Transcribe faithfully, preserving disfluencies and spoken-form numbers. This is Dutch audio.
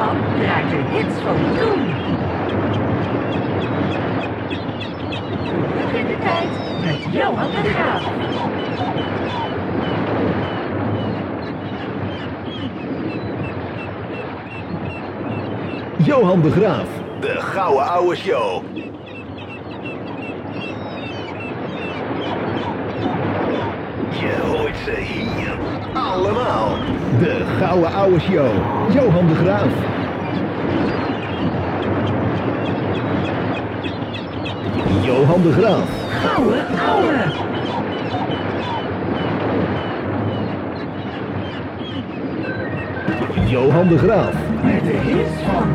Johan draait de hits van toen. Terug in de tijd met Johan de Graaf. Johan de Graaf, de gouden ouwe show. Je hoort ze hier allemaal. De gouden ouwe show, Johan de Graaf. Johan de Graaf. Gouden ouwe. Johan de Graaf. Met de hits van